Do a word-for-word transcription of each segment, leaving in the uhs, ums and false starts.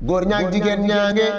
góor ñaak jigéen ñaange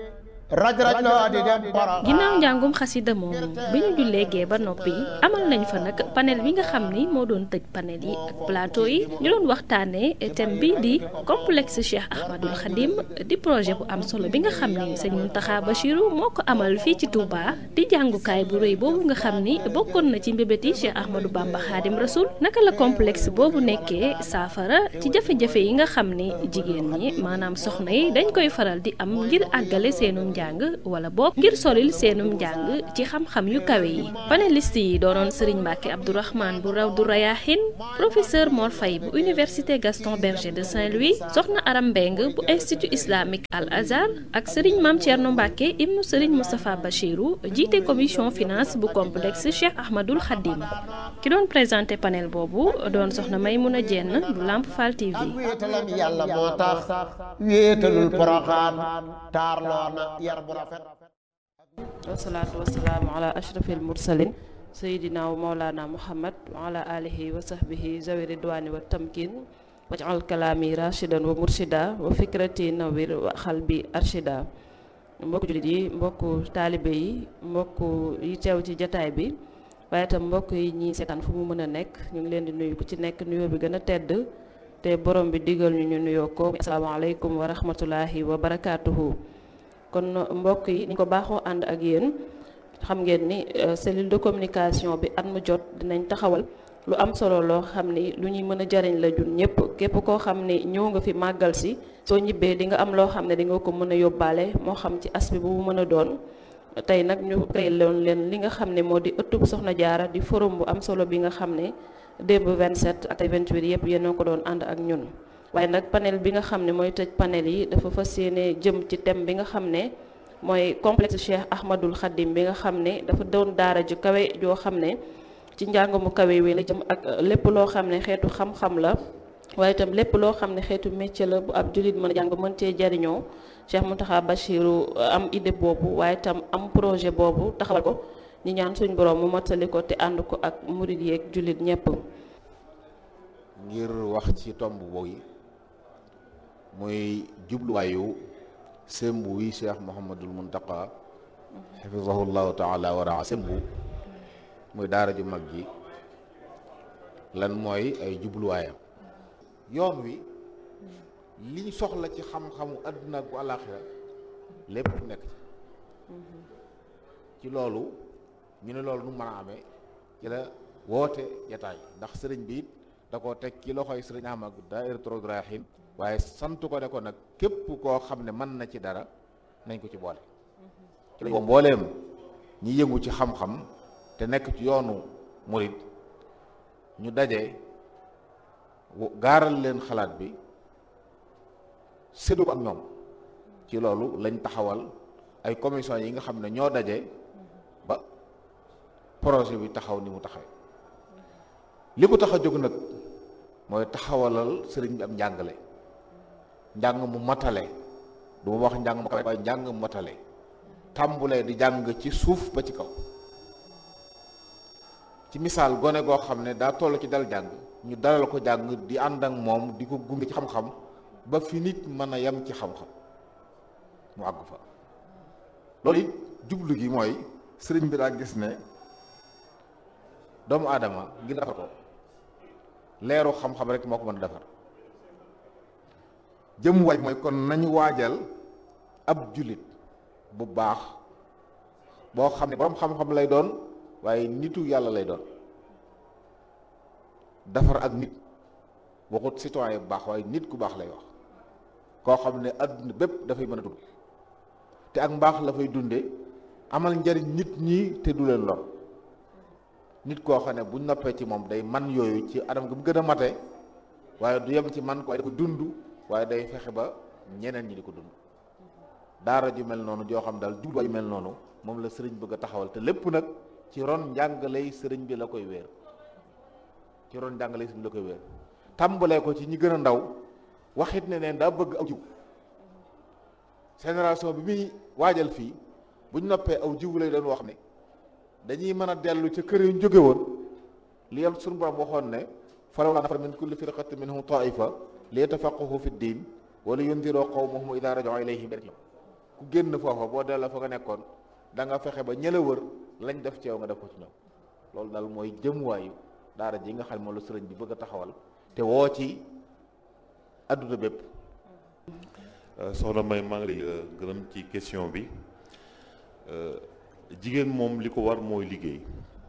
raj raj loo di dem para ginnaaw njàngum xasida moomu bi ñu jullee gee ba noppi amal nañ fa nag panel bi nga xam ni moo doon tëj panel yi ak plateau yi ñu doon waxtaanee thème bi di complexe Cheikh Ahmadul Khadim di projet bu am solo bi nga xam ni sëñ Mountakha Bachirou moo ko amal fii ci Touba di jàngukaay bu rëy boobu nga xam ni bokkoon na ci mbébéti Cheikh Ahmadou Bamba Khadim Rasoul naka la complexe boobu nekkee saafara ci jafe-jafe yi nga xam ni jigéen ñi maanaam soxna yi dañ koy faral di am ngir àggale seenum njàng wala boog ngir solil seenum njàng ci xam-xam yu kawe yi panéliste yi doonoon Serigne Mbacke Abdourahmane bu Rawdu Rayahin professeur Mor Faye bu université Gaston Berger de Saint-Louis soxna Aram Mbeng bu institut islamique Al Azhar ak Serigne Mame Thierno Mbacke ibnu Serigne Moustapha Bachirou jiite commission finance bu complexe Cheikh Ahmadul Khadim ki doon présenté panel boobu doon soxna Maymouna Dieng bu Lamp Fall T V. wéetalam yàlla moo tax wéetalul poroxaan taarloo na yar bu rafet wasalaatu wasalaamu ala ashrafil mursalin sayidina wa maulana muhammad wa ala alihi wa sahbihi zawi ridwani wa tamkin waj'al kalami rashidan wa murshida wa fikrati nawir wa xalbi arshida mbokku jullit yi mbokku taalibe yi mbokku yi teew ci jataay bi waaye itam mbokk yi ñi seetaan fu mu mën a nekk ñu ngi leen di nuyu ku ci nekk nuyoo bi gën a tedd te borom bi digal ñu ñu nuyoo ko asalaamaaleykum wa rahmatullahi wa barakaatuhu. kon mbokk yi ni ko baaxoo ànd ak yéen xam ngeen ni cellule de communication bi at mu jot dinañ taxawal lu am solo loo xam ni lu ñuy mën a jariñ la jun ñëpp képp koo xam ni ñëw nga fi màggal si soo ñibbee di nga am loo xam ne di nga ko mën a yóbbaale moo xam ci as bi bu mu mën a doon tey nag ñu créé loon leen li nga xam ne moo di ëttub Soxna Jaara di forum bu am solo bi nga xam ne démb vingt-sept ak vingt-huit yëpp yéen a ko doon ànd ak ñun waaye nag panel bi nga xam ne mooy tëj panel yi dafa fas yéene jëm ci thème bi nga xam ne mooy complexe Cheikh Ahmadul Khadim bi nga xam ne dafa doon daara ju kawe joo xam ne ci njàng mu kawe wi la jëm ak lépp loo xam ne xeetu xam-xam la waaye itam lépp loo xam ne xeetu métier la bu ab jullit mën a jàng mën cee jariñoo Cheikh Mountakha Bachirou am idée boobu waaye itam am projet boobu taxawal ko ñi ñaan suñ borom mu mottali ko te ànd ko ak murid yeeg jullit ñëpp. ngir wax ci tomb boobu muy jubluwaayu sembu wi Cheikh Mouhamadul Mountakha xafizahullahu taala wa raa sembu muy daara ju mag ji lan mooy ay jubluwaayam yoon wi liñ soxla ci xam-xamu àdduna ak bu àllaaxira lépp nekk ci ci loolu ñu ne loolu nu mën a amee ci la woote jataay ndax sëriñ bi it da koo teg ci loxoy sëriñ Ahmad daayiratu Rawdu Rayaahiin waaye sant ko ne ko nag képp koo xam ne mën na ci dara nañ ko ci boole ci la mbooleem ñi yëngu ci xam-xam te nekk ci yoonu murid ñu daje gaaral leen xalaat bi séddu ko ak ñoom ci loolu lañ taxawal ay commission yi nga xam ne ñoo daje ba projet bi taxaw ni mu taxawee li ko tax a jóg nag mooy taxawalal sëriñ bi am njàngale njàng mu matale du ma wax njàng mu kawe waaye njàng mu matale tàmbulee di jàng ci suuf ba ci kaw ci misaal gone goo xam ne daa toll ci dal jàng ñu dalal ko jàng di ànd ak moom di ko gunge ci xam-xam ba fi nit mën a yem ci xam-xam mu àgg fa loolu it jublu gi mooy sëriñ bi daa gis ne doomu aadama ngir defar ko leeru xam-xam rek moo ko mën a defar jëm waaj mooy kon nañu waajal ab jullit bu baax boo xam ne borom xam-xam lay doon waaye nitu yàlla lay doon defar ak nit waxut citoyen bu baax waaye nit ku baax lay wax koo xam ne adduna bépp dafay mën a dund te ak mbaax la fay dunde amal njariñ nit ñi te du leen lor nit koo xam ne bu noppee ci moom day man yooyu ci anam gi mu gën a mate waaye du yem ci man ko waaye da ko dund waaye day fexe ba ñeneen ñi di ko dund daara ju mel noonu joo xam daal jubluwaay ju mel noonu moom la sëriñ bëgg a taxawal te lépp nag ci ron njàngaley sëriñ bi la koy wéer ci ron njàngaley sëriñ bi la koy wéer tàmbalee ko ci ñi gën a ndaw waxit ne neen daa bëgg aw jiw génération bi muy waajal fii buñ noppee aw jiw lay doon wax ne dañuy mën a dellu ca kër yu ñu jóge woon li yam suñu borom waxoon ne falawlaa nafara min kulli firqatin minhum taifa li yatafaqahu fi ddin wala yundiroo qawmahum idaa raja'uu ilayhim ku génn foofa boo delloo fa nga nekkoon da nga fexe ba ñëla wër lañ def ci yow nga def ko ci ñoom loolu daal mooy jëmuwaayu daara ji nga xam ne moom la sëriñ bi bëgg a taxawal te woo ci adduna bépp. soxna May maa ngi lay gërëm ci question bi jigéen moom li ko war mooy liggéey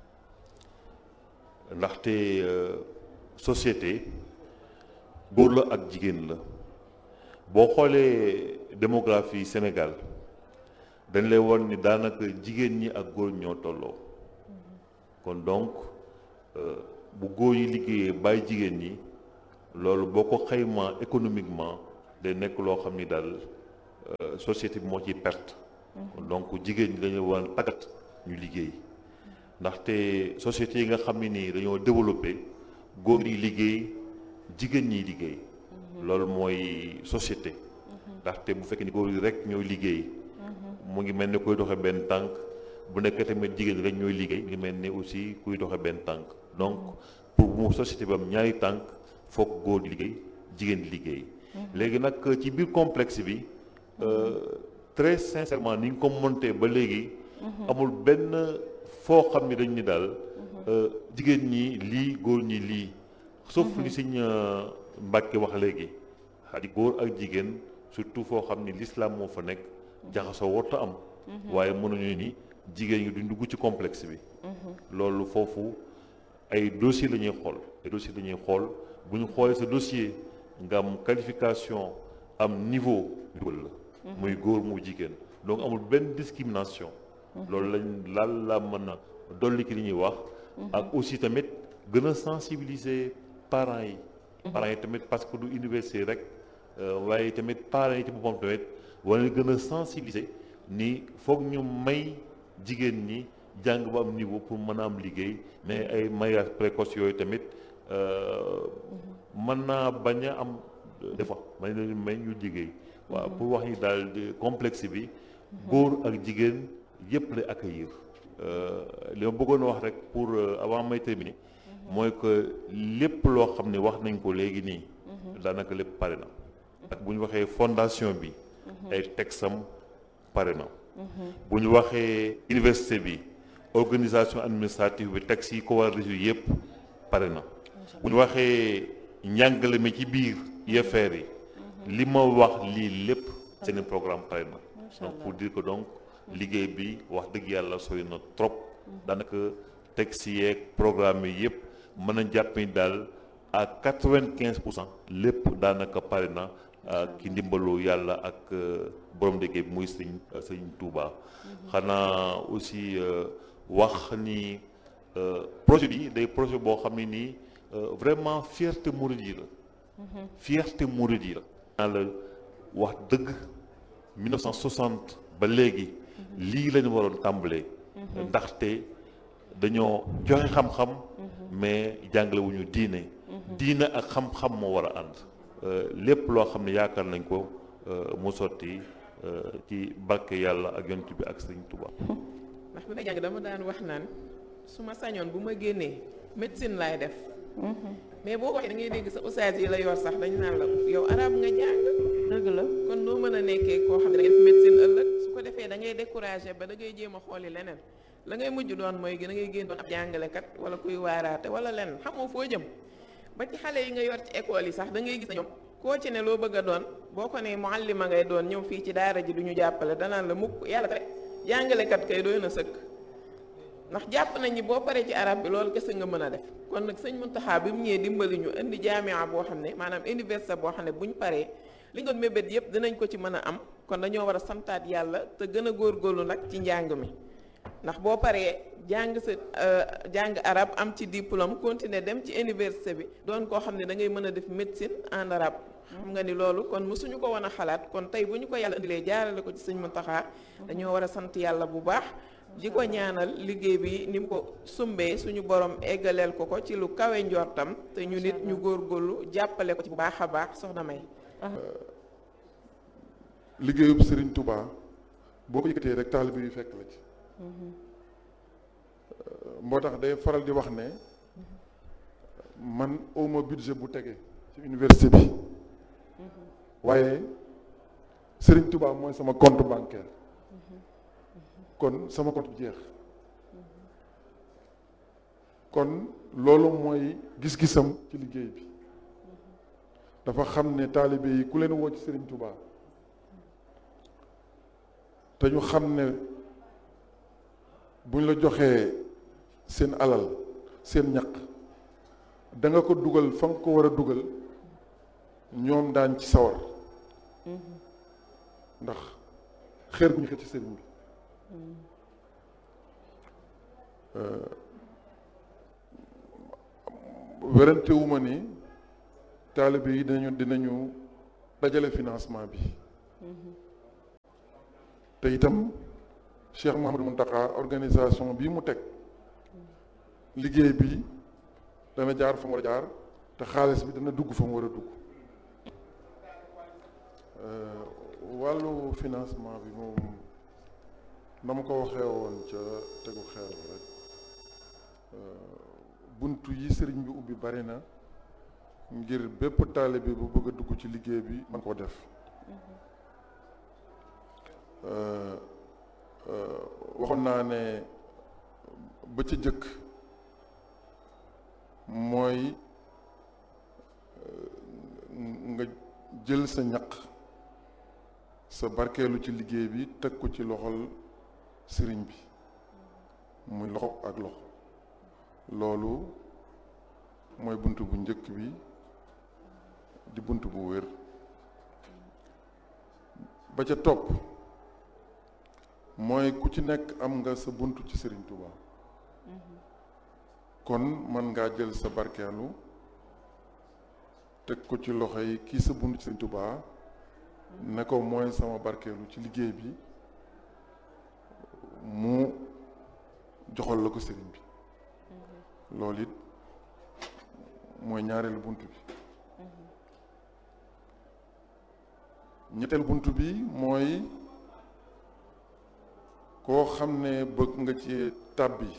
ndaxte société góor la ak jigéen la boo xoolee démographie Sénégal dañ lay won ni daanaka jigéen ñi ak góor ñoo tolloo kon donc bu góor yi liggéeyee bàyyi jigéen ñi loolu boo ko xaymaa économiquement day nekk loo xam ni daal société bi moo ciy perte. donc jigéen ñi dañu war a tàggat ñu liggéey ndaxte société yi nga xam ne nii dañoo développé góor yi liggéey jigéen ñiy liggéey. loolu mooy société. ndaxte bu fekkee ni góor yi rek ñooy liggéey. mu ngi mel ni kuy doxe benn tànk bu nekk tamit jigéen ñi rek ñooy liggéey mu ngi mel ni aussi kuy doxe benn tànk donc pour mu société bi am ñaari tànk foog góor di liggéey jigéen di liggéey. léegi nag ci biir complexe bi très sincèrement ni ñu ko monté ba léegi amul benn foo xam ni dañ ni daal jigéen ñi lii góor ñi lii sauf li Sëñ Mbàkke wax léegi xadi góor ak jigéen surtout foo xam ni l'islam moo fa nekk jaxasoo warta am waaye mënuñu ni jigéen ñi duñ dugg ci complexe bi loolu foofu ay dossier la ñuy xool ay dossier la ñuy xool bu ñu xoolee sa dossier nga am qualification am niveau dugal la muy góor mu jigéen donc amul benn discrimination loolu lañ laal la mën a dolli ki li ñuy wax ak aussi tamit gën a sensibiliser parents yi parents yi tamit parce que du université rek waaye tamit parents yi ci boppam tamit wala gën a sensibiliser ni foog ñu may jigéen ñi jàng ba am niveau pour mën a am liggéey mais ay mariage précoce yooyu tamit mën naa bañ a am des fois may leen may ñu liggéey waaw pour wax ni daal complexe bi góor ak jigéen yëpp lay accueillir li ma bëggoon wax rek pour avant may terminer mooy que lépp loo xam ne wax nañ ko léegi nii daanaka lépp pare na ak bu ñu waxee fondation bi ay texam pare na bu ñu waxee université bi organisation administrative bi texte yi ko war a résoudre yëpp pare na bu ñu waxee njàngale mi ci biir I F R yi li ma wax lii lépp seen programme pare na donc pour dire que donc liggéey bi wax dëgg yàlla sori na trop daanaka texte yeeg programme yi yëpp mën a jàpp ni daal à quatre-vingt-quinze pour cent lépp daanaka pare na ki ndimbalu yàlla ak borom liggéey bi muy sëñ sëñ Touba xanaa aussi wax ni projet bi day projet boo xam ne nii vraiment fierté mouride yi la fierté mouride yi la naa la wax dëgg mille neuf cent soixante ba léegi lii lañu waroon tàmbalee ndaxte dañoo joxe xam-xam mais jàngale wuñu diine diine ak xam-xam moo war a ànd lépp loo xam ne yaakaar nañ ko mu sotti ci barke yàlla ak yonent bi ak Sëriñ Tuubaa. ndax bi may jàng dama daan wax naan su ma sañoon bu ma génnee médecine laay def mais boo ko waxee da ngay dégg sa ustaas yi la yor sax dañu naan la yow arab nga jàng dëgg la kon noo mën a nekkee koo xam ne da ngay def médecine ëllëg su ko defee da ngay découragé ba da ngay jéem a xooli leneen la ngay mujj doon mooy da ngay génn doon ab jàngalekat wala kuy waaraate wala leneen xamoo foo jëm ba ci xale yi nga yor ci école yi sax da ngay gis na ñoom koo ci ne loo bëgg a doon boo ko ne muallima ngay doon ñëw fii ci daara ji du ñu jàppale danaan la mukk yàlla rek jàngalekat kay doy na sëkk ndax jàpp nañ ni boo paree ci arab bi loolu kese nga mën a def kon nag sëñ Muntaxa bi mu ñëwee dimbali ñu indi jaamia boo xam ne maanaam université boo xam ne buñ paree li nga doon mébét yëpp dinañ ko ci mën a am kon dañoo war a santaat yàlla te gën a góorgóorlu nag ci njàng mi ndax boo paree jàng sa jàng arab am ci diplôme continuer dem ci université bi doon koo xam ne da ngay mën a def médecine en arabe xam nga ni loolu kon mësuñu ko woon a xalaat kon tey bu ñu ko yàlla indilee jaarale ko ci sëñ Muntaxa dañoo war a sant yàlla bu baax di ko ñaanal liggéey bi ni mu ko sumbee suñu borom eggaleel ko ko ci lu kawe njortam te ñu nit ñu góorgóorlu jàppale ko ci bu baax a baax soxna May. liggéeyub Serigne Touba boo ko yëkkatee rek taalibe yu fekk la ci. moo tax day faral di wax ne man awma budget bu tege ci université bi waaye Serigne Touba mooy sama compte bancaire kon sama compte jeex kon loolu mooy gis-gisam ci liggéey bi dafa xam ne taalibe yi ku leen woo ci Serigne Touba te ñu xam ne buñ la joxee seen alal seen ñaq da nga ko dugal fa nga ko war a dugal ñoom daañ ci sawar ndax xeer bu ñu xëcc ci sëriñ bi werante wu ma ni taalibe yi dinañu dinañu dajale financement bi te itam Cheikh Mouhamadou Mountakha organisation bii mu teg liggéey bi dana jaar fa mu war a jaar te xaalis bi dana dugg fa mu war a dugg wàllu financement bi moom na ma ko waxee woon ca tegu xeer rek buntu yi sëriñ bi ubbi bari na ngir bépp taalibe bu bëgg a dugg ci liggéey bi man koo def waxoon naa ne ba ca jëkk mooy nga jël sa ñaq sa barkeelu ci liggéey bi teg ko ci loxol sëriñ bi muy loxo ak loxo loolu mooy bunt bu njëkk bi di bunt bu wér ba ca topp mooy ku ci nekk am nga sa bunt ci Sëriñ Tuubaa kon mën ngaa jël sa barkeelu teg ko ci loxo yi kii sa bunt ci Sëriñ Tuubaa ne ko mooy sama barkeelu ci liggéey bi mu joxal la ko sëriñ bi loolu it mooy ñaareelu bunt bi ñetteelu bunt bi mooy koo xam ne bëgg nga ci tàbbi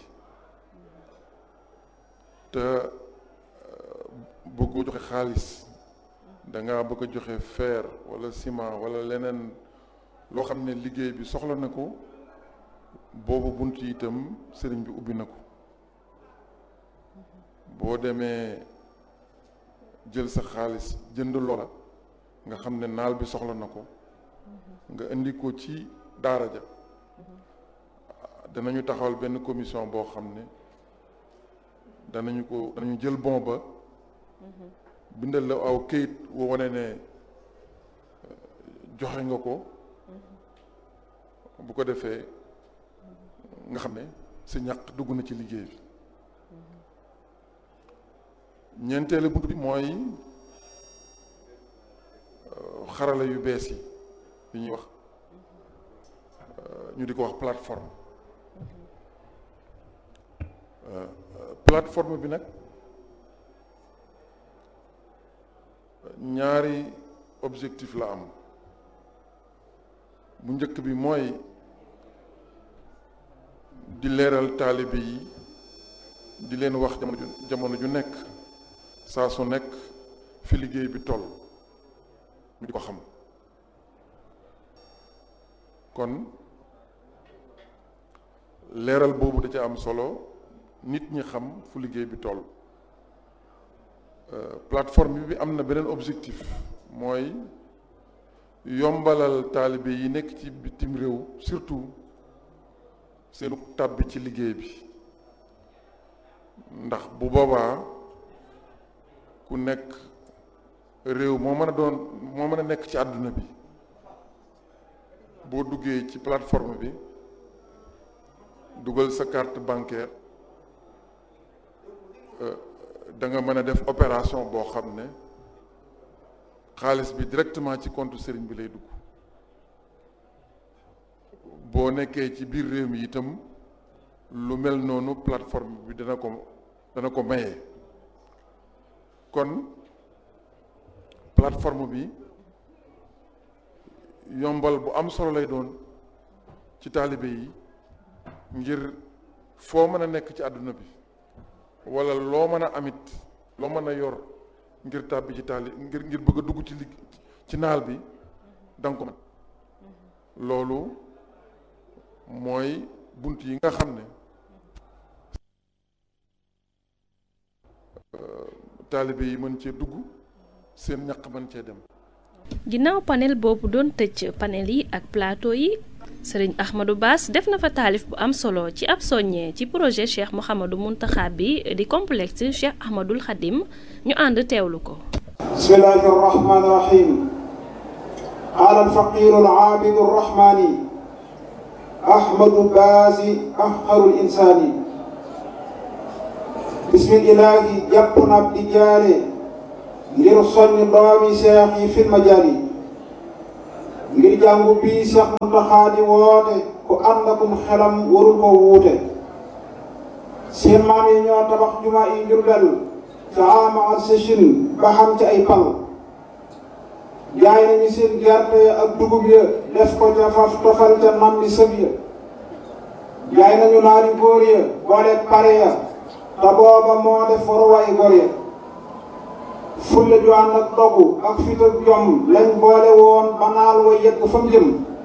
te bëggoo joxe xaalis da ngaa bëgg a joxe fer wala ciment wala leneen loo xam ne liggéey bi soxla na ko boobu bunt yi itam sëriñ bi ubbi na ko boo demee jël sa xaalis jënd loola nga xam ne naal bi soxla na ko nga indi ko ci daara ja danañu taxawal benn commission boo xam ne danañu ko danañu jël bon ba bindal la aw këyit woo wane ne joxe nga ko bu ko defee nga xam ne sa ñaq dugg na ci liggéey bi ñeenteelu bunt bi mooy xarala yu bees yi yi ñuy wax ñu di ko wax plateforme plateforme bi nag ñaari objectif la am bu njëkk bi mooy di leeral taalibe yi di leen wax jamono ju jamono ju nekk saa su nekk fi liggéey bi toll ñu di ko xam kon leeral boobu da ca am solo nit ñi xam fu liggéey bi toll plateforme bi am na beneen objectif mooy yombalal taalibe yi nekk ci bitim réew surtout seenu tàbbi ci liggéey bi ndax bu boobaa ku nekk réew moo mën a doon moo mën a nekk ci àdduna bi boo duggee ci plateforme bi dugal sa carte bancaire da nga mën a def opération boo xam ne xaalis bi directement ci compte sëriñ bi lay dugg boo nekkee ci biir réew mi itam lu mel noonu plateforme bi dana ko dana ko maye kon plateforme bi yombal bu am solo lay doon ci taalibe yi ngir foo mën a nekk ci àdduna bi wala loo mën a amit loo mën a yor ngir tàbbi ci taali ngir ngir bëgg a dugg ci ligg ci naal bi danga ko mën loolu mooy bunt yi nga xam ne taalibe yi mën cee dugg seen ñaq mën cee dem. ginnaaw panel boobu doon tëj panel yi ak plateau yi sëriñ Ahmadou Bass def na fa taalif bu am solo ci ab soññee ci projet Cheikh Mouhamadou Mountakha bi di complexe Cheikh Ahmadoul Khadim ñu ànd teewlu ko. bismillahi rahmani rahim qaala alfaqiru alaabidu arrahmani Ahmadou Bass afqarul insaani bismillahi jàpp na di jaare ngir soññ doomi seex yi fil majaali ngir jàngu bii Seex Muntaxa di woote ku ànd akum xelam warul ko wuute seen maam yi ñoo tabax juma yi Jurbel ca ama ak sëchin ba xam ci ay pal jaay nañu seen gerte ak dugub ya def ko ca faf tofal ca nam di sëb ya jaay nañu naari góor ya boole pare ya te booba moo def waruwaay góor ya fulla ju ànd ak dogu ak fit ak jom lañ boole woon ba naal wa yegg fa mu jëm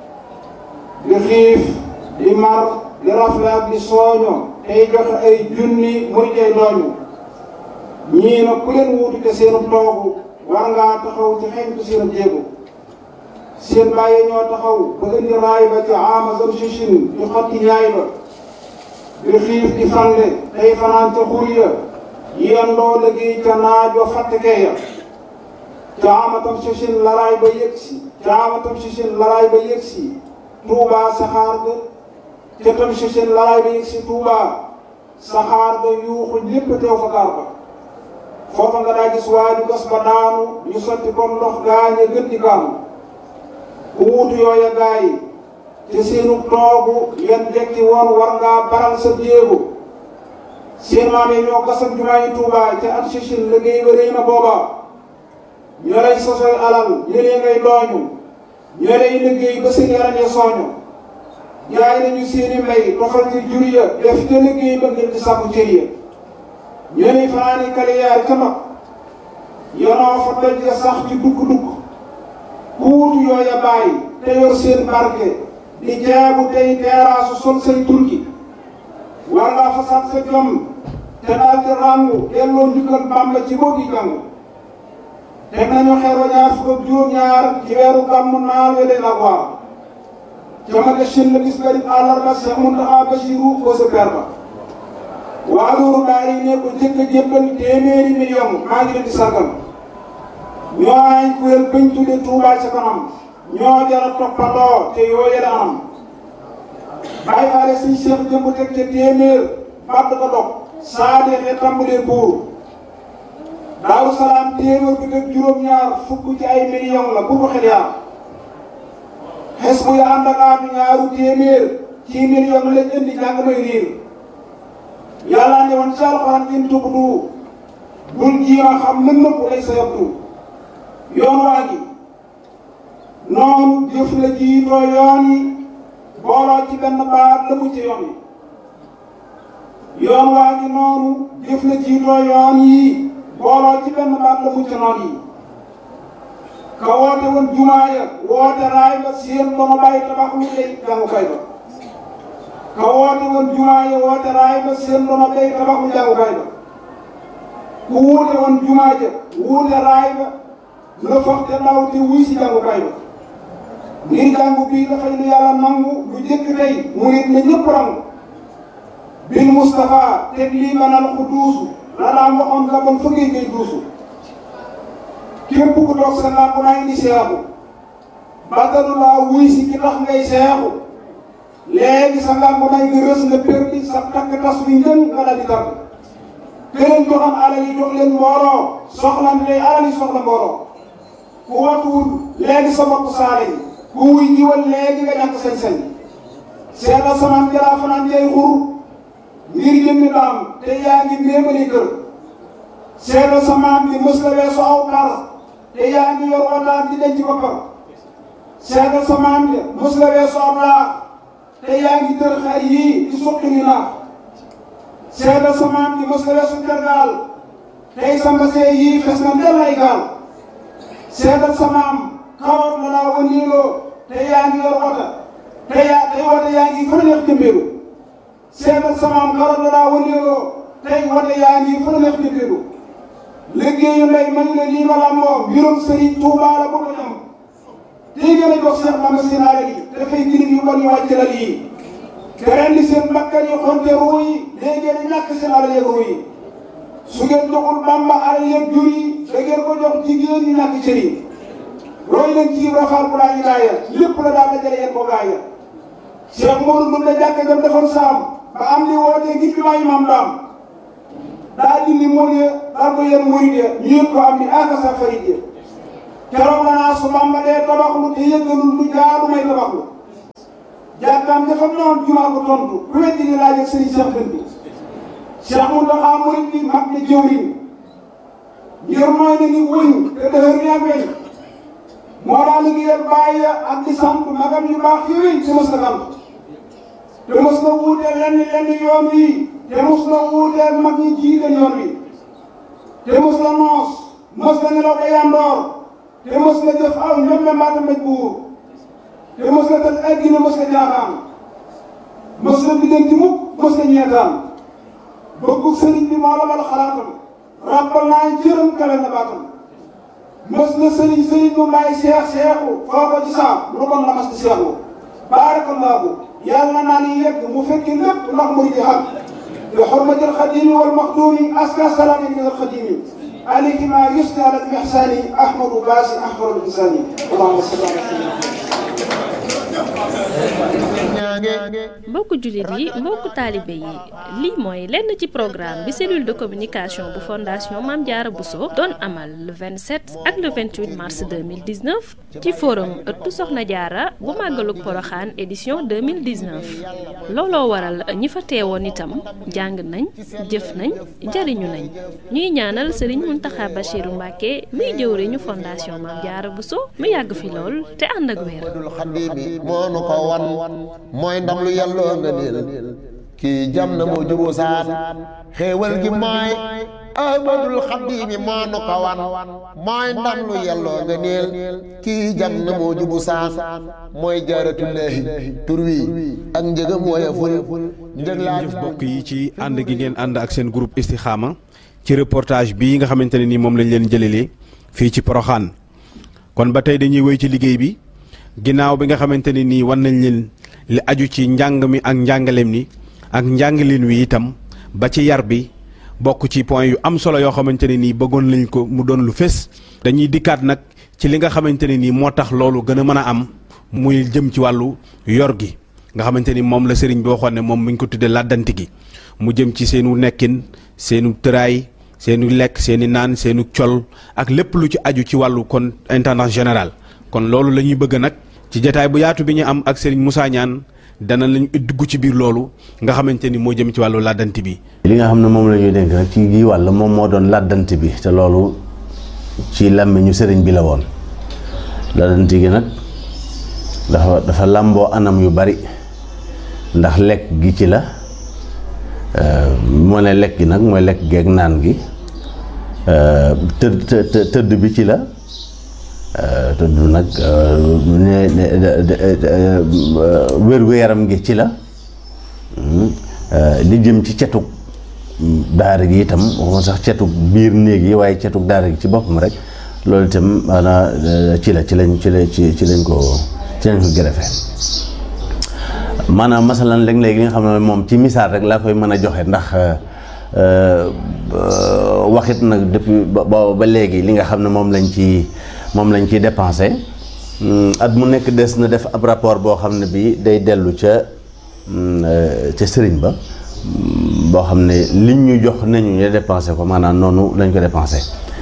di xiif di mar di rafle ak di sooño tey joxe ay junni muy tey dooñu ñii nag ku leen wuutu te seenu toogu war ngaa taxaw ci xeñtu seenu jéego seen bàyyi ñoo taxaw ba indi raay ba ci ama zam sichin di xotti ñaay ba di xiif di fande tey fanaan ca xur ya yendoo liggéey ca naaj wa fàttekee ya caamatam sichin laraay ba yëgsi caamatam sichin laraay ba yëgsi tuubaa saxaar ga ca tam sichin laraay ba yëgsi tuubaa saxaar ga yuuxu ñépp teew fa gaar ba foofa nga daa gis waaju gas ba daanu ñu sotti kon ndox gaañe gën di gaanu ku wuutu yooya gaay te seenu toogu yan jekki woon war ngaa baral sa jéego seen maam yi ñoo gasam jumaa yi Tuubaa ca at sichin liggéey ba rëy na booba ñoo lay sosoy alal ñëlee ngay dooñu ñoo lay liggéey ba seen yaram ya sooñu jaay nañu seeni mbay tofal ci jur ya def ca liggéey ba ngir di sàkku cër ya ñoo lay fanaani kaliyaar ca mag yonoo fa doj ya sax ci dukk-dukk ku wutu yooya bàyyi te yor seen barke di jaabu tey teeraasu sol say turki war ngaa fasaat sa jom te daal di ràngu delloo njukkal Bàmba ci boo gi jàng teg nañu xeer wa ñaar fukk ak juróom-ñaar ci weeru gàmmu naal wele la waar ca maga shin la bis bari àllarba Seex Muntaxa Basiru ko sa per ba waa loolu daal yi ne ko jëkk a jébbal téeméeri million maa ngi leen di sargal ñoo ay kuréel bañ tudde Tuubaa ca kanam ñoo jara toppandoo te yooye la anam bàyyi faale suñ seex jëmb teg ca téeméer bàdd ko dog saa deexee tàmbalee buur Daaru Salaam téeméer bi teg juróom-ñaar fukk ci ay million la bu ko xel yaar xes bu ya ànd ak aatu ñaaru téeméer ci million lañ indi jàng may riir yàlla ne woon ci alxuraan in tubdu bul jiima xam lën nëpp lay sa yabdu yoon waa gi noonu jëf la jiitoo yoon yi booloo ci benn baat la mu ci yoon yi yoon waa ngi noonu jëf la jiitoo yoon yi booloo ci benn baat la mu ci noon yi ka woote woon jumaa ya woote raay ba seen dono bàyyi tabax lu lay jàngukaay ba ka woote woon jumaa ya woote raay ba seen dono bàyyi tabax lu jàngukaay ba ku wuute woon jumaa ja wuute raay ba nga foog te daw te wuy si jàngukaay ba ngir jàngu bii dafay lu yàlla nangu lu jëkk tey murit na ñëpp rangu bil Mustafa teg lii manal ku duusu la daan waxoon la bon fëggee ngay duusu képp ku toog sa làmp naa indi seexu badalu laa wuy si ki tax ngay seexu léegi sa làmp naa nga rës nga perdi sa takk tas wi njën nga daal di tàgg këleen joxam alal yi jox leen mbooloo soxlan lay alal yi soxla mbooloo ku watuwul léegi sa bopp saale yi ku wuy jiwal léegi nga ñàkk sañ-sañ seetal samaan jalaa fanaan jay xur ngir jëmmi daam te yaa ngi méemali kër seetal samaan bi mës la weesu aw par te yaa ngi yor wataat di denc boppam seetal samaan bi mës la weesu aw laax te yaa ngi tër xar yii di suqi ni naax seetal samaan bi mës la weesu tergaal tey sa mbasee yii fes na ndel ay gaal seetal samaam kawar la laa wëndeeloo te yaa ngi yor wata te yaa tey wata yaa ngi fa neex jëmbeelu seetal samaam kawar la laa wëndeeloo tey wata yaa ngi fa neex jëmbeelu liggéeyu ndey man la lii ma làmboo mbirum Sëriñ Tuubaa la bëgg a ñam tey gën a jox Seex Bamba sinaara yi dafay girig yu bon yu wàcc la lii te ren di seen bakkan yi xonte ruu yi léegi ngeen ñàkk seen alal yeeg ruu yi su ngeen joxul Bamba alal yeeg jur yi da ngeen ko jox jigéen ñi ñàkk cër yi roy leen ci rafaal bu laa ñu gaaya lépp la daal dajale yéen ko gaaya Cheikh Modou mën na jàkk jam defoon saam ba am li wootee ngir bi maa imam daam daa dindi mool ya dar ko yéen murid ya ñu yëg ko am ni aka sa farid ya keroog la naa su Bamba dee tabaxlu te yëggalul lu jaadu may tabaxlu jàkkaam dafa noon jumaa ko tontu ku weddi ni laaj ak sëriñ Cheikh Bën bi Cheikh Mountakha murid bi mag na jëwriñ ngir mooy ne ni wëñ te dëhër ni ak weñ moo daa liggéeyal bàyyi ak di sant magam yu baax yooyu te mos na sant te mos na wuuteel lenn lenn yoon wi te mos na wuuteel mag ñi jiite yoon wi te mos na noos mos na nelaw ba yandoor te mos na jëf aw ñoom mbaata mbéj buur te mos na tëj ay gine mos na jaaxaan mos na biddanti mukk mos na ñeetaan bëggu sëriñ bi moo la mal xalaatam ràbbal naa jërëm kale na baatam mos na sëriñ sëriñ mu may seex seexu foo ko ci saam lu kon la mas di seexu baarakallaahu yàlla naa ni yegg mu fekki lépp ndax mu di xam bi xurmatil xadimi wal maxduumi aska salaami min al xadimi alayhi ma yusni ala al ihsani ahmadu baasi ahmadu insani allahumma salli ala sayyidina mbokku jullit yi mbokku taalibe yi lii mooy lenn ci programme bi cellule de communication bu fondation Mame Diarra Bousso doon amal le vingt-sept ak le vingt-huit mars deux mille dix-neuf ci forum ëttu Soxna Diarra bu màggalug Poroxaan édition deux mille dix-neuf looloo waral ñi fa teewoon itam jàng nañ jëf nañ jariñu nañ ñuy ñaanal Serigne Mountakha Bachirou Mbacké muy jëwriñu fondation Mame Diarra Bousso mu yàgg fi lool te ànd ak wér. moo nu ko wan mooy ndam lu yàlloo nga niil kii jam na moo juboo saan xéewal gi mooy ahmadul xadimi moo nu ko wan mooy ndam lu yàlloo nga niil kii jam na moo jubu saan mooy jaaratullaahi tur wi ak njëgam woyeful njëg laa jëf bokk yi ci ànd gi ngeen ànd ak seen groupe Istikhama ci reportage bii nga xamante ne nii moom lañ leen jëlelee fii ci Poroxaan kon ba tey dañuy wéy ci liggéey bi ginnaaw bi nga xamante ne nii wan nañ leen li aju ci njàng mi ak njàngaleem ni ak njàngaleen wi itam ba ci yar bi bokk ci point yu am solo yoo xamante ne nii bëggoon nañ ko mu doon lu fés dañuy dikkaat nag ci li nga xamante ne nii moo tax loolu gën a mën a am muy jëm ci wàllu yor gi nga xamante ni moom la sëriñ bi waxoon ne moom mi ngi ko tuddee làddanti gi mu jëm ci seenu nekkin seenu tëraay seenu lekk seeni naan seenu col ak lépp lu ci aju ci wàllu kon intendant général kon loolu la ñuy bëgg nag ci jataay bu yaatu bi ñu am ak Serigne Moussa Niane dana lañu dugg ci biir loolu nga xamante ni moo jëm ci wàllu làddanti bi. li nga xam ne moom la ñuy dénk rek ci gii wàll moom moo doon làddanti bi te loolu ci làmmiñu sëriñ bi la woon làddanti gi nag dafa dafa làmboo anam yu bari ndax lekk gi ci la moo ne lekk gi nag mooy lekk geeg naan gi tëdd tëdd bi ci la. tudd nag wér-gu-yaram gi ci la li jëm ci cetug daara gi itam waxuma sax cetug biir néeg yi waaye cetug daara gi ci boppam rek loolu itam maanaam ci la ci lañ ci la ci ci lañ ko ci lañ ko gërëfe maanaam masalan léeg-léeg li nga xam ne moom ci misaal rek laa koy mën a joxe ndax waxit nag depuis ba ba léegi li nga xam ne moom lañ ci moom lañ ciy dépensé at mu nekk des na def ab rapport boo xam ne bii day dellu ca ca sëriñ ba boo xam ne liñ ñu jox nañu ñu dépensé ko maanaam noonu lañ ko dépensé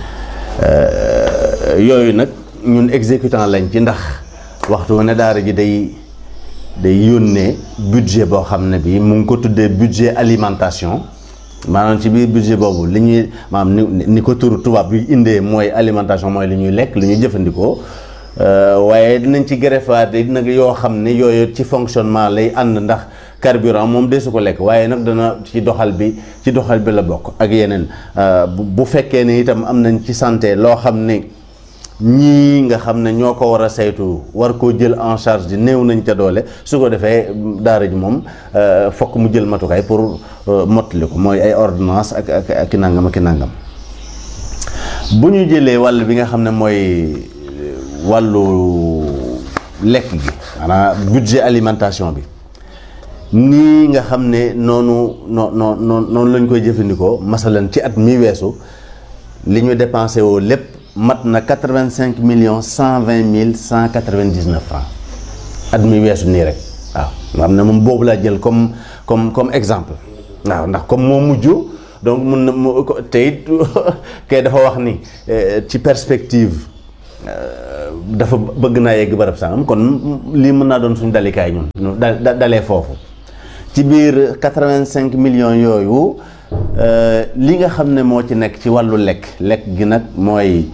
yooyu nag ñun exécutant lañ ci ndax waxtu wu ne daara ji day day yónnee budget boo xam ne bii mu ngi ko tuddee budget alimentation maanaam ci biir budget boobu li ñuy maanaam ni ni ko turu tubaab bi indee mooy alimentation mooy li ñuy lekk li ñuy jëfandikoo waaye dinañ ci greffaat nag yoo xam ne yooyu ci fonctionnement lay ànd ndax carburant moom desu ko lekk waaye nag dana ci doxal bi ci doxal bi la bokk ak yeneen bu fekkee ne itam am nañ ci santé loo xam ne ñii nga xam ne ñoo ko war a saytu war koo jël en charge di néew nañ ca doole su ko defee daara ji moom fokk mu jël matukaay pour mottali ko mooy ay ordonnance ak ak ak nangam ak nangam. bu ñu jëlee wàll bi nga xam ne mooy wàllu lekk gi maanaam budget alimentation bi nii nga xam ne noonu noo noo noonu lañ koy jëfandikoo masalan ci at mi weesu li ñu dépensé woo lépp mat na quatre-vingt-cinq millions cent vingt mille cent quatre-vingt-dix-neuf francs at mi weesu nii rek waaw nga xam ne moom boobu laa jël comme comme comme exemple waaw ndax comme moo mujj donc mun na mu te it kay dafa wax ni ci perspective dafa bëgg naa yegg barab sangam kon lii mën naa doon suñu dalikaay ñun da dalee foofu ci biir quatre-vingt-cinq millions yooyu li nga xam ne moo ci nekk ci wàllu lekk lekk gi nag mooy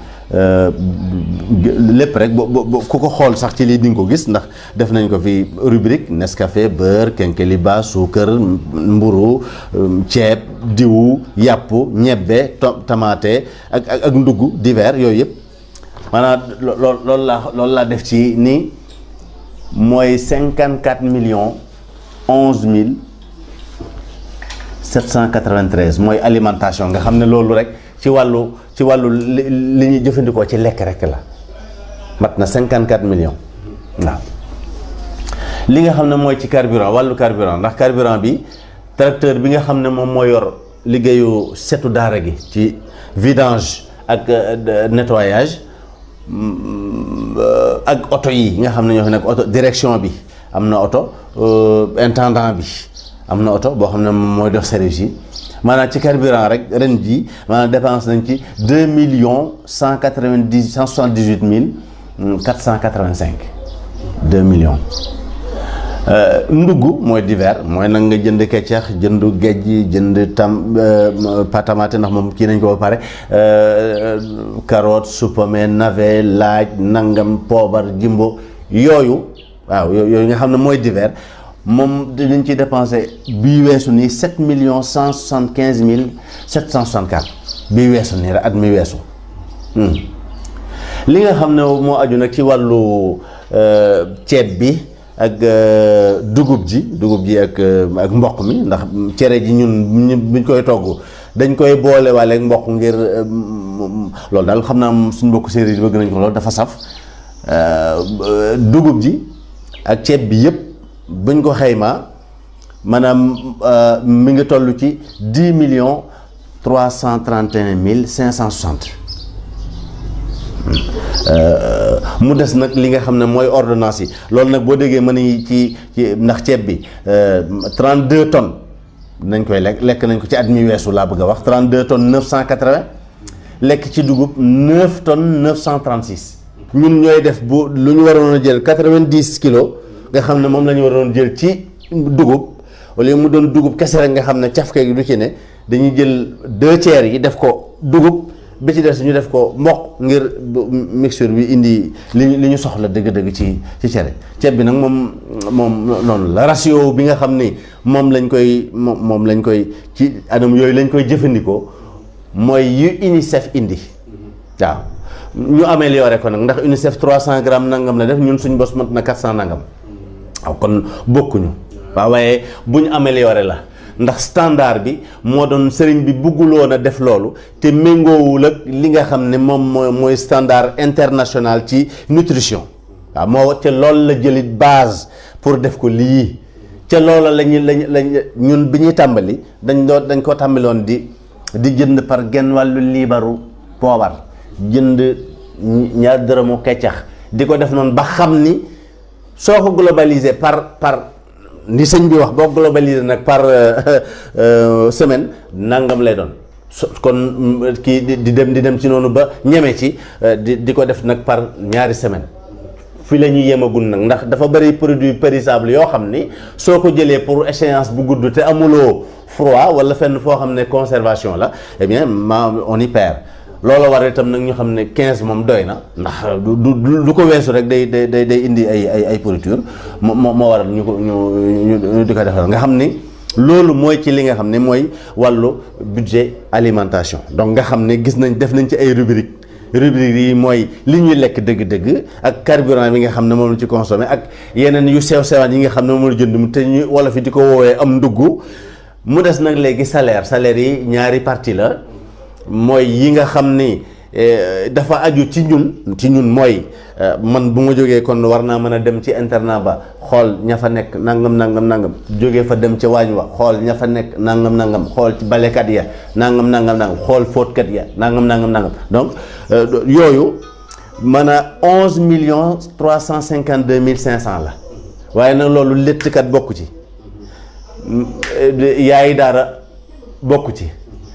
lépp rek bo ku ko xool sax ci lii di nga ko gis ndax def nañ ko fi rubrique Nescafé beurre kenkeliba suukar mburu ceeb diwu yàpp ñebbe tamaate ak ak ndugg divers yooyu yëpp maanaam lool loolu laa loolu laa def ci ni mooy cinquante quatre millions onze mille sept cent quatre-vingt-treize mooy alimentation nga xam ne loolu rek ci wàllu ci wàllu li ñuy jëfandikoo ci lekk rek la mat na cinquante quatre millions waaw. li nga xam ne mooy ci carburant wàllu carburant ndax carburant bi tracteur bi nga xam ne moom moo yor liggéeyu setu daara gi ci vidange ak nettoyage ak oto yi nga xam ne ñoo fi nekk oto direction bi am na oto intendant bi am na oto boo xam ne mooy dox service yi maanaam ci carburant rek ren ji maanaam dépense nañ ci deux millions cent quatre-vingt-dix cent soixante-dix-huit mille quatre cent quatre-vingt-cinq deux millions. ndugg mooy divers mooy nag nga jënd keccax jënd géej jënd tam patamate ndax moom kii nañ ko ba pare carotte supame navet laaj nangam poobar jimbo yooyu waaw yooyu nga xam ne mooy divers moom dinañ ci dépensé bii weesu nii sept millions cent soixante quinze mille sept cent soixante quatre bii weesu nii rek at mi weesu li nga xam ne moo aju nag ci wàllu ceeb bi ak dugub ji dugub ji ak ak mboq mi ndax cere ji ñun buñ koy togg dañ koy boole waale ak mboq ngir loolu daal xam naa suñ mbokk séeréer yi bëgg nañ ko loolu dafa saf dugub ji ak ceeb bi yëpp buñ ko xaymaa maanaam mi ngi toll ci dix millions trois cent trente et un mille cinq cent soixante mu des nag li nga xam ne mooy ordonnance yi loolu nag boo déggee mën nañu ci ci ndax ceeb bi trente-deux tonnes nañ koy lekk lekk nañ ko ci at mi weesu laa bëgg a wax trente-deux tonnes neuf cent quatre-vingts lekk ci dugub neuf tonnes neuf cent trente-six ñun ñooy def bu lu ñu waroon a jël quatre-vingt-dix kilos nga xam ne moom la ñu waroon jël ci dugub wala mu doon dugub kese rek nga xam ne cafka gi du ci ne dañuy jël deux tiers yi def ko dugub bi ci des ñu def ko mboq ngir mixture bi indi li li ñu soxla dëgg-dëgg ci ci cere ceeb bi nag moom moom noonu la ratio bi nga xam ni moom lañ koy moom moom lañ koy ci anam yooyu lañ koy jëfandikoo mooy yu UNICEF indi waaw ñu amélioré ko nag ndax UNICEF trois cent grammes nangam la def ñun suñ bos mat na quatre cent nangam waaw kon bokkuñu waaw waaye bu ñu amélioré la ndax standard bi moo doon sëriñ bi bugguloon a def loolu te méngoowul ak li nga xam ne moom mooy mooy standard international ci nutrition waaw moo ca loolu la jëlit base pour def ko lii ca loola lañu lañ lañ ñun bi ñuy tàmbali dañ doon dañ ko tàmbaloon di di jënd par genn wàllu liibaru poobar jënd ñaar dërëmu keccax di ko def noonu ba xam ni soo ko globalisé par par ni sëñ bi wax boo globalisé nag par semaine nangam lay doon kon kii di dem di dem ci noonu ba ñeme ci di di ko def nag par ñaari semaine fii la ñuy yemagul nag ndax dafa bëri produit périssable yoo xam ni soo ko jëlee pour échéance bu gudd te amuloo froid wala fenn foo xam ne conservation la eh bien ma on y perd loolu war itam nag ñu xam ne quinze moom doy na ndax du du du ko weesu rek day day day day indi ay ay ay pourriture moo moo waral ñu ko ñu ñu di ko defal nga xam ni loolu mooy ci li nga xam ne mooy wàllu budget alimentation donc nga xam ne gis nañ def nañ ci ay rubrique rubrique yi mooy li ñuy lekk dëgg-dëgg ak carburant bi nga xam ne moom la ci consommé ak yeneen yu sew sewaan yi nga xam ne moom la jënd mu te ñu wala fi di ko woowee am ndugg mu des nag léegi salaire salaire yi ñaari partie la mooy yi nga xam ni dafa aju ci ñun ci ñun mooy man bu ma jógee kon war naa mën a dem ci internat ba xool ña fa nekk nangam nangam nangam jógee fa dem ca waañ wa xool ña fa nekk nangam nangam xool ci balekat ya nangam nangam nangam xool fóotkat ya nangam nangam nangam donc yooyu mën a onze millions trois cent cinquante deux mille cinq cent la waaye nag loolu léttkat bokku ci yaayi daara bokku ci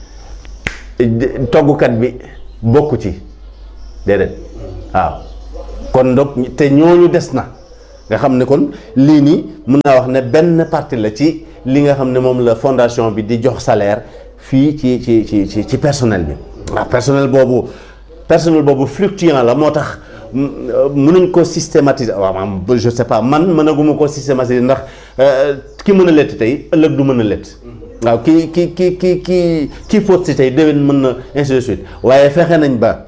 toggukat bi bokku ci déedéet waaw kon donc te ñooñu des na nga xam ne kon lii nii mën naa wax ne benn partie la ci li nga xam ne moom la fondation bi di jox salaire fii ci ci ci ci ci personnel bi waaw personnel boobu personnel boobu fluctuant la moo tax mënuñ ko systématiser waaw je sais pas man mënaguma ko systématiser ndax ki mën a lett tey ëllëg du mën a lett waaw ki ki ki ki ki kii fóot si tey déwén mën na ainsi de suite waaye fexe nañ ba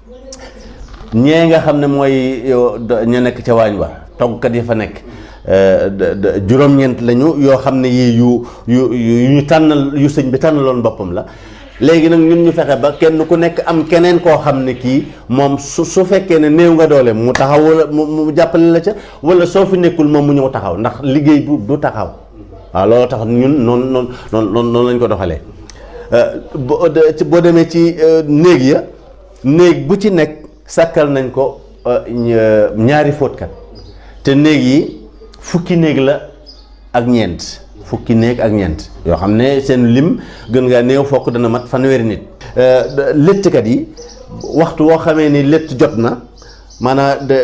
ñee nga xam ne mooy ña nekk ca waañ wa toggkat yi fa nekk juróom-ñeent lañu yoo xam ne yii yu yu yu ñu tànnal yu sëñ bi tànnaloon boppam la léegi nag ñun ñu fexe ba kenn ku nekk am keneen koo xam ne kii moom su su fekkee ne néew nga doole mu taxaw wala mu jàppale la ca wala soo fi nekkul moom mu ñëw taxaw ndax liggéey bu du taxaw waaw loolu tax ñun noonu noonu noonu noonu lañ ko doxalee boo demee ci néeg ya néeg bu ci nekk sàkkal nañ ko ñaari fóotkat te néeg yi fukki néeg la ak ñeent fukki néeg ak ñeent yoo xam ne seen lim gën ngaa néew fokk dana mat fanweeri nit léttkat yi waxtu woo xamee ni létt jot na maanaam de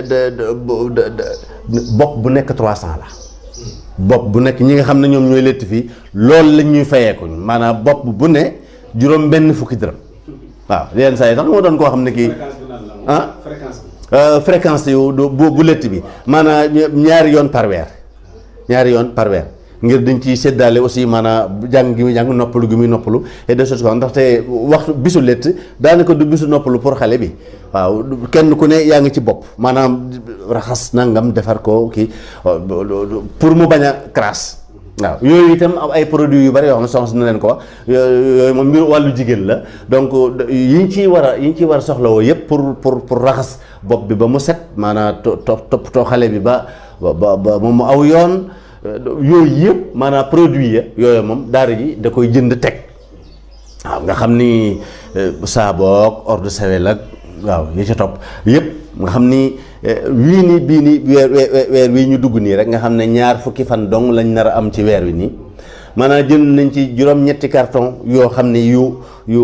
de bopp bu nekk trois cent la bopp bu nekk ñi nga xam ne ñoom ñooy létt fii loolu lañ ñuy fayeekuñ maanaam bopp bu ne juróom benn fukki dërëm waaw yenn saa yi tax moo doon koo xam ne kii ah fréquence yu bu bu létt bi maanaam ñaari yoon par weer ñaari yoon par weer ngir dañ ci séddaale aussi maanaam jàng gi muy jàng noppalu gi muy noppalu et de choses comme ndaxte waxtu bisu létt daanaka du bisu noppalu pour xale bi waaw kenn ku ne yaa ngi ci bopp maanaam raxas nangam defar ko kii pour mu bañ a crasse waaw yooyu itam am ay produits yu bari yoo xam ne soxna na leen ko wax yooyu moom mbir wàllu jigéen la donc yi ñu ciy war a yi ñu ciy war a soxlawoo yëpp pour pour pour raxas bopp bi ba mu set maanaam to toppatoo xale bi ba ba ba moom mu aw yoon yooyu yëpp maanaam produit ya yooyu moom daara ji da koy jënd teg waaw nga xam ni saaboog eau de Javel ak waaw yi ca topp yëpp nga xam ni wii nii bii nii weer weer wii ñu dugg nii rek nga xam ne ñaar fukki fan dong lañ nar a am ci weer wi nii maanaam jënd nañ ci juróom-ñetti carton yoo xam ne yu yu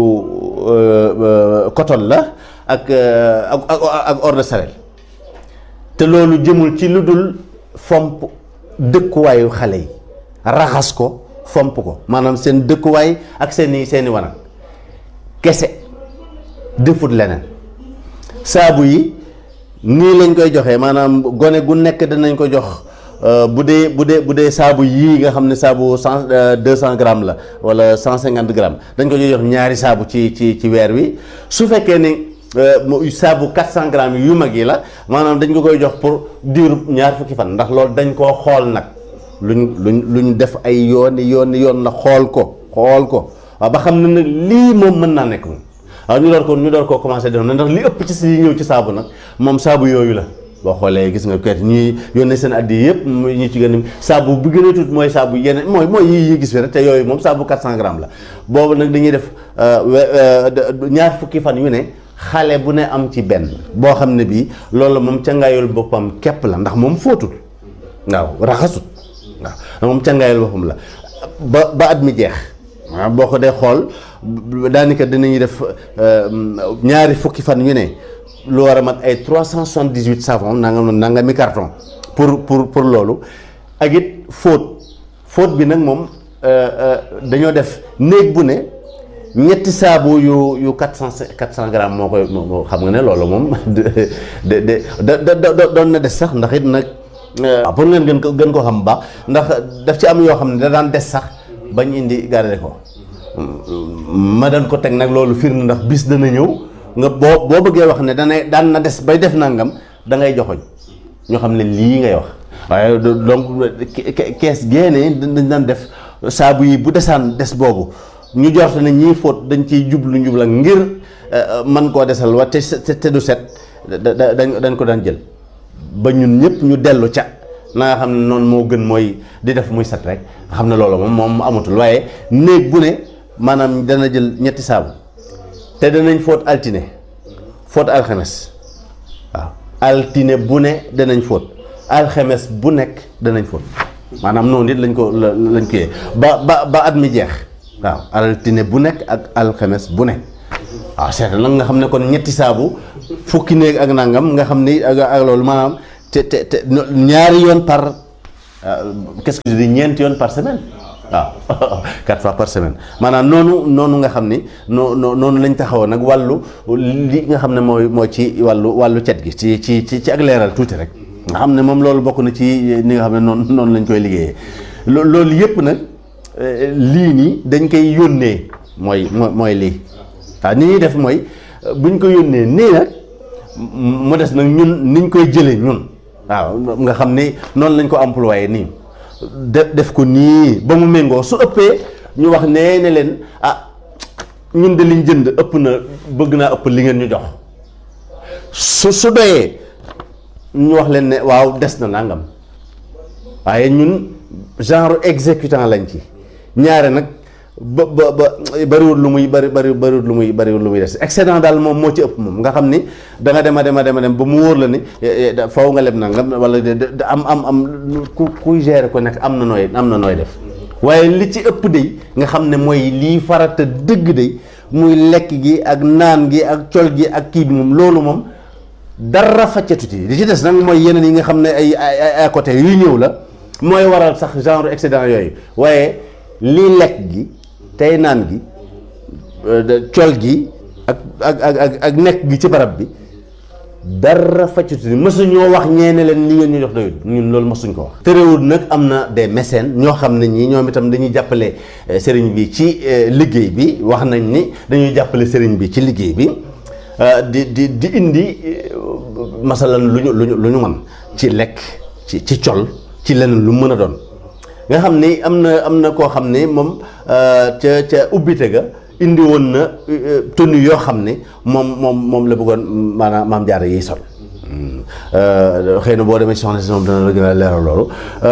coton la ak ak ak eau de Javel te loolu jëmul ci lu dul fomp dëkkuwaayu xale yi raxas ko fomp ko maanaam seen dëkkuwaay ak seeni seeni wanag kese defut leneen saabu yi nii lañ koy joxee maanaam gone gu nekk danañ ko jox bu dee bu dee bu dee saabu yii nga xam ne saabu cent deux cent grammes la wala cent cinquante grammes dañ ko jox ñaari saabu ci ci ci weer wi su fekkee ni saabu quatre cent grammes yu mag yi la maanaam dañ ko koy jox pour diiru ñaar fukki fan ndax loolu dañ koo xool nag luñ luñ luñ def ay yooni yooni yoon la xool ko xool ko waaw ba xam ne nag lii moom mën naa nekk moom waaw ñu door ko ñu door koo commencé def na ndax li ëpp ci si ñëw ci saabu nag moom saabu yooyu la boo xoolee gis nga kayit ñuy yónnee seen addi yëpp ñu ci gën a saabu bu gën a tuuti mooy saabu yeneen mooy mooy yi yi gis fi rek te yooyu moom saabu quatre cent grammes la boobu nag dañuy def ñaar fukki fan yu ne xale bu ne am ci benn boo xam ne bii loolu moom cangaayul boppam képp la ndax moom fóotul waaw raxasut waaw moom cangaayul boppam la ba ba at mi jeex waaw boo ko dee xool daanaka dinañuy def ñaari fukki fan yu ne lu war a mat ay trois cent soixante-dix-huit savon nangam nangami carton pour pour pour loolu ak it fóot fóot bi nag moom dañoo def néeg bu ne ñetti saabu yu yu quatre cent quatre cent grammes moo koy moo xam nga ne loolu moom de de de da doon na des sax ndax it nag pour ngeen gën ko gën koo xam bu baax ndax daf ci am yoo xam ne da daan des sax bañ indi garder ko ma daan ko teg nag loolu firnde ndax bis dana ñëw nga boo boo bëggee wax ne dana daan na des bay def nangam da ngay joxoñ ñoo xam ne lii ngay wax waaye donc kees génne dañ daan def saabu yi bu desaan des boobu ñu jorte ne ñii fóot dañ ciy jublu njubla ngir man koo desal wa te te du set dañ dañ ko daan jël ba ñun ñëpp ñu dellu ca na nga xam ne noonu moo gën mooy di def muy set rek nga xam ne loolu moom moom amatul waaye néeg bu ne maanaam dana jël ñetti saabu te danañ fóot altine fóot alxames waaw altine bu ne danañ fóot alxames bu nekk danañ fóot maanaam noonu it lañ ko lañ ko yee ba ba ba at mi jeex waaw altine bu nekk ak alxames bu ne waaw seetal nag nga xam ne kon ñetti saabu fukki néeg ak nangam nga xam ni ak ak loolu maanaam te te te ñaari yoon par qu'est-ce que je dis ñeenti yoon par semaine waaw quatre fois par semaine maanaam noonu noonu nga xam ni noo noonu lañ taxawoon nag wàllu li nga xam ne mooy mooy ci wàllu wàllu cet gi ci ci ci ci ak leeral tuuti rek nga xam ne moom loolu bokk na ci ni nga xam ne noonu noonu lañ koy liggéeyee loolu yëpp nag lii nii dañ koy yónnee mooy mooy lii waaw ni ñuy def mooy buñ ko yónnee nii nag mu des nag ñun niñ koy jëlee ñun waaw nga xam ni noonu lañ ko employé nii def def ko nii ba mu méngoo su ëppee ñu wax nee ne leen ah ñun de liñ jënd ëpp na bëgg naa ëpp li ngeen ñu jox su su doyee ñu wax leen ne waaw des na nangam waaye ñun genre exécutant lañ ci ñaare nag ba ba ba bariwul lu muy bari bari bariwul lu muy bariwul lu muy des excédent daal moom moo ci ëpp moom nga xam ni da nga dem a dem a dem a dem ba mu wóor la ni faw nga leb nangam wala am am am ku kuy gérer ko nekk am na nooy am na nooy def waaye li ci ëpp de nga xam ne mooy lii farata dëgg de muy lekk gi ak naan gi ak col gi ak kii bi moom loolu moom dara faccatu ci li ci des nag mooy yeneen yi nga xam ne ay ay à côté yu ñëw la mooy waral sax genre excédent yooyu waaye lii lekk gi tey naan gi col gi ak ak ak ak nekk gi ci barab bi dara faccatu ni mësuñoo wax ñeene leen li ngeen ñu jox doyul ñun loolu mësuñ ko wax. terewul nag am na des mécènes ñoo xam ne ñii ñoom itam dañuy jàppale sëriñ bi ci liggéey bi wax nañ ni dañuy jàppale sëriñ bi ci liggéey bi di di di indi masalan lu ñu lu ñu lu ñu mën ci lekk ci ci col ci leneen lu mën a doon. nga xam ni am na am na koo xam ne moom ca ca ubbite ga indi woon na tenue yoo xam ne moom moom moom la bëggoon maanaam maam jaara yiy sol xëy na boo demee soxna si moom dana la gën a leeral loolu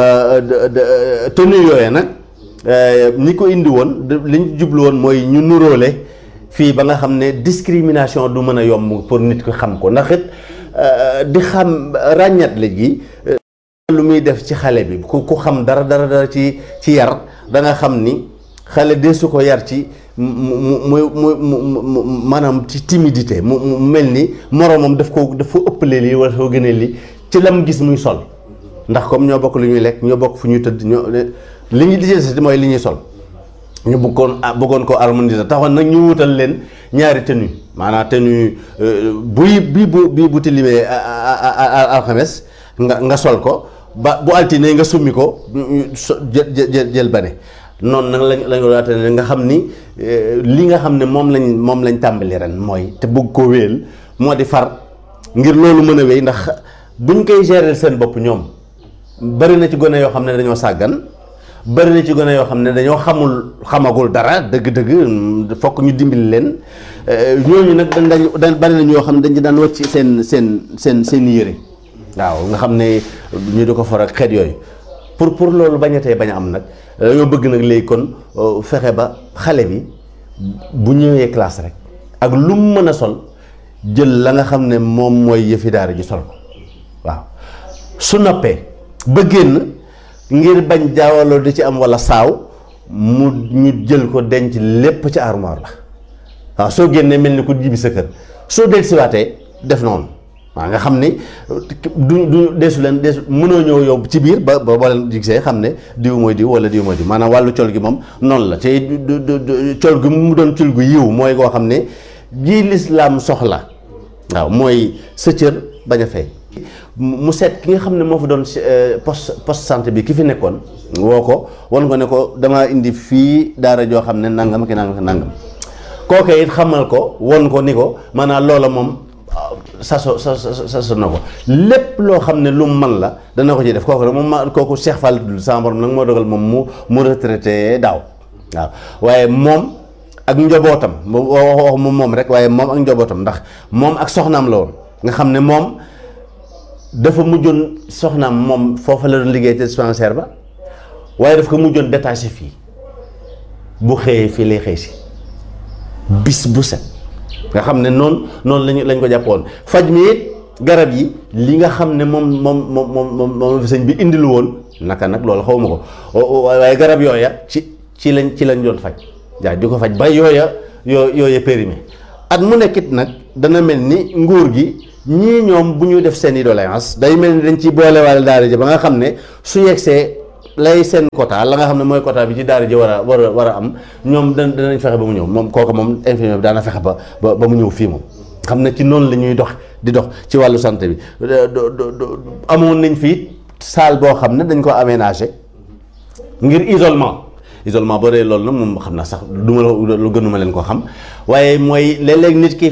tenue yooyee nag ñi ko indi woon li ñu jublu woon mooy ñu nuróole fii ba nga xam ne discrimination du mën a yomb pour nit ko xam ko ndax it di xam ràññat la gi lu muy def ci xale bi ku ku xam dara dara dara ci ci yar da nga xam ni xale de su ko yar ci mu mu mu mu maanaam ci timidité mu mu mel ni moroomam daf ko daf ko ëppalee lii wala soo gënee lii ci lam gis muy sol ndax comme ñoo bokk lu ñuy lekk ñoo bokk fu ñuy tëdd ñoo li ñu li mooy li ñuy sol ñu bëggoon bëggoon koo harmoniser taxoon nag ñu wutal leen ñaari tenue maanaam tenue buy bii bu bii bu tilimee alxames nga nga sol ko ba bu altine nga summi ko jël jël jël bane noonu nag lañ lañ waate ne nga xam ni li nga xam ne moom lañ moom lañ tàmbali ren mooy te bëgg ko wéel moo di far ngir loolu mën a wéy ndax buñ koy gérer seen bopp ñoom bari na ci gone yoo xam ne dañoo sàggan bari na ci gone yoo xam ne dañoo xamul xamagul dara dëgg-dëgg fokk ñu dimbali leen ñooñu nag dañ dañ bari na ñoo xam ne dañ ci daan wàcc seen seen seen seen yére waaw nga xam ne ñu di ko for ak xeet yooyu pour pour loolu bañatee bañ a am nag dañoo bëgg nag léegi kon fexe ba xale bi bu ñëwee classe rek ak lu mu mën a sol jël la nga xam ne moom mooy yëfi daara ji sol ko waaw su noppee ba génn ngir bañ jaawaloo di ci am walla saaw mu ñu jël ko denc lépp ci armoire la waaw soo génnee mel ni ku jibi sa kër soo dellusiwaatee def noonu waaw nga xam ni du du deesu leen deesu mënoo ñëw yow ci biir ba ba boo leen gisee xam ne diw mooy diw wala diw mooy diw maanaam wàllu col gi moom noonu la te col gi mu doon col gu yiw mooy koo xam ne ji lislaam soxla waaw mooy sa cër bañ a feeñ mu seet ki nga xam ne moo fa doon poste poste santé bi ki fi nekkoon woo ko wan ko ne ko damaa indi fii daara joo xam ne nangam ki nangam ki nangam kooke it xamal ko won ko ni ko maanaam loola moom saso sa saso na ko lépp loo xam ne lu mu man la dana ko ci def kooku nag moom ma kooku Cheikh Fall dul sama borom nag moo dogal moom mu mu retraité daaw waaw waaye moom ak njobootam wax moom moom rek waaye moom ak njobootam ndax moom ak soxnaam la woon nga xam ne moom dafa mujjoon soxnaam moom foofa la doon liggéey te dispensaire ba waaye daf ko mujjoon détaché fii bu xëyee fii lay xëy si bis bu set nga xam ne noonu noonu lañu lañ ko jàppoon faj mi it garab yi li nga xam ne moom moom moom moom moom sëñ bi indilu woon naka nag loolu xaw ma ko waaye garab yooya ci ci lañ ci lañ doon faj waaw di ko faj ba yooya yoo yooya périmé at mu nekkit nag dana mel ni nguur gi ñii ñoom bu ñu def seen i doléance day mel ni dañ ci boolewaale daara ji ba nga xam ne su yegsee lay seen quota la nga xam ne mooy quota bi ci daara ji war a war a war a am ñoom da danañ fexe ba mu ñëw moom kooku moom infirmier bi daana fexe ba ba ba mu ñëw fii moom xam ne ci noonu la ñuy dox di dox ci wàllu santé bi amoon nañ fii salle boo xam ne dañ ko aménagé ngir isolement isolement boo dee loolu nag moom xam naa sax du ma lu gënuma leen ko xam waaye mooy léeg-léeg nit ki